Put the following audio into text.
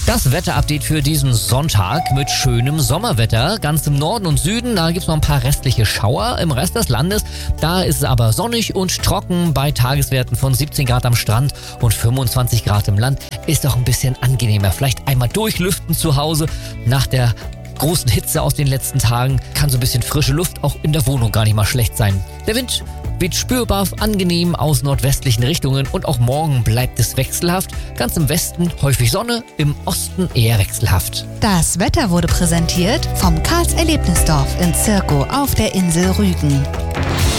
Das Wetterupdate für diesen Sonntag mit schönem Sommerwetter. Ganz im Norden und Süden, da gibt's noch ein paar restliche Schauer. Im Rest des Landes, da ist es aber sonnig und trocken bei Tageswerten von 17 Grad am Strand und 25 Grad im Land. Ist doch ein bisschen angenehmer. Vielleicht einmal durchlüften zu Hause. Nach der großen Hitze aus den letzten Tagen kann so ein bisschen frische Luft auch in der Wohnung gar nicht mal schlecht sein. Der Wind weht spürbar angenehm aus nordwestlichen Richtungen und auch morgen bleibt es wechselhaft. Ganz im Westen häufig Sonne, im Osten eher wechselhaft. Das Wetter wurde präsentiert vom Karls Erlebnisdorf in Zirkow auf der Insel Rügen.